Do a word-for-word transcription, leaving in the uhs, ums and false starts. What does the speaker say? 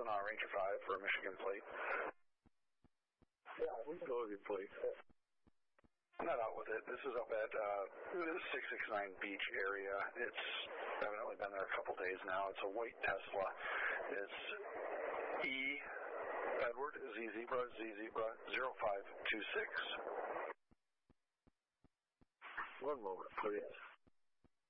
uh, Ranger five for a Michigan plate. Yeah, we can go with your plate. I'm not out with it. This is up at uh, six six nine Beach area. It's evidently been there a couple days now. It's a white Tesla. It's E Edward Z Zebra Z Zebra zero five two six. One moment, please.